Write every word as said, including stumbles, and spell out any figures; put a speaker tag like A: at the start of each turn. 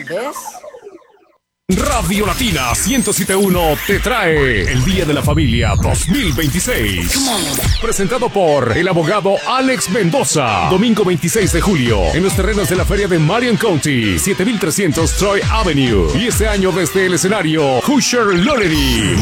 A: ¿Ves?
B: Radio Latina ciento siete punto uno te trae el Día de la Familia dos mil veintiséis. Presentado por el abogado Alex Mendoza. Domingo veintiséis de julio en los terrenos de la feria de Marion County, siete mil trescientos Troy Avenue. Y este año desde el escenario Hoosier Lottery.